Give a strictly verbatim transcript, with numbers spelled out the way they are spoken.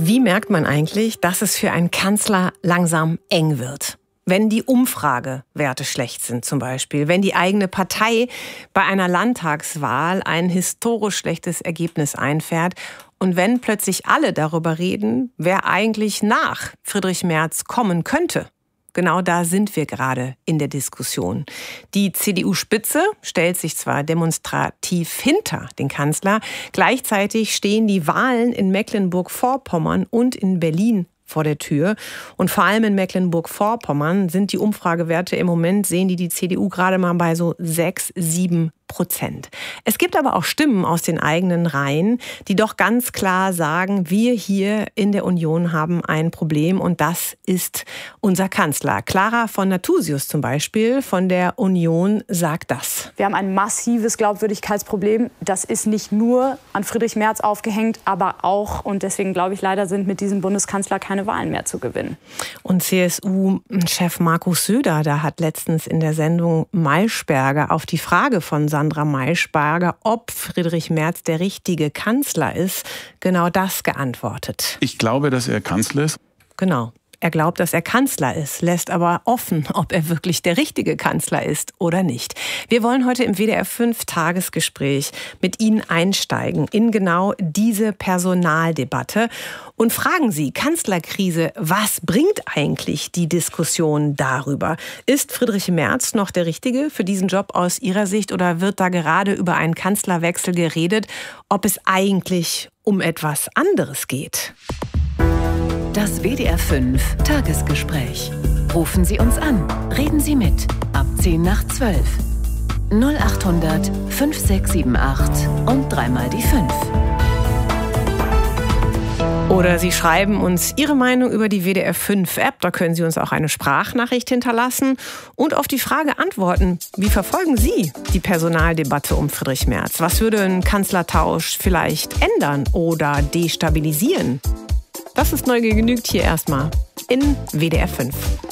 Wie merkt man eigentlich, dass es für einen Kanzler langsam eng wird? Wenn die Umfragewerte schlecht sind zum Beispiel, wenn die eigene Partei bei einer Landtagswahl ein historisch schlechtes Ergebnis einfährt und wenn plötzlich alle darüber reden, wer eigentlich nach Friedrich Merz kommen könnte. Genau da sind wir gerade in der Diskussion. Die C D U-Spitze stellt sich zwar demonstrativ hinter den Kanzler, gleichzeitig stehen die Wahlen in Mecklenburg-Vorpommern und in Berlin vor der Tür. Und vor allem in Mecklenburg-Vorpommern sind die Umfragewerte im Moment, sehen die die C D U gerade mal bei so sechs, sieben Prozent. Es gibt aber auch Stimmen aus den eigenen Reihen, die doch ganz klar sagen, wir hier in der Union haben ein Problem und das ist unser Kanzler. Clara von Nathusius zum Beispiel von der Union sagt das. Wir haben ein massives Glaubwürdigkeitsproblem. Das ist nicht nur an Friedrich Merz aufgehängt, aber auch, und deswegen glaube ich leider, sind mit diesem Bundeskanzler keine Wahlen mehr zu gewinnen. Und C S U-Chef Markus Söder, da hat letztens in der Sendung Maischberger auf die Frage von Sandra Maischberger, ob Friedrich Merz der richtige Kanzler ist, genau das geantwortet. Ich glaube, dass er Kanzler ist. Genau. Er glaubt, dass er Kanzler ist, lässt aber offen, ob er wirklich der richtige Kanzler ist oder nicht. Wir wollen heute im W D R fünf Tagesgespräch mit Ihnen einsteigen in genau diese Personaldebatte und fragen Sie, Kanzlerkrise, was bringt eigentlich die Diskussion darüber? Ist Friedrich Merz noch der Richtige für diesen Job aus Ihrer Sicht oder wird da gerade über einen Kanzlerwechsel geredet, ob es eigentlich um etwas anderes geht? Das W D R fünf Tagesgespräch. Rufen Sie uns an. Reden Sie mit. Ab zehn nach zwölf. null acht hundert fünf sechs sieben acht und dreimal die fünf. Oder Sie schreiben uns Ihre Meinung über die W D R fünf App. Da können Sie uns auch eine Sprachnachricht hinterlassen und auf die Frage antworten, wie verfolgen Sie die Personaldebatte um Friedrich Merz? Was würde ein Kanzlertausch vielleicht ändern oder destabilisieren? Das ist Neugier genügt hier erstmal in W D R fünf.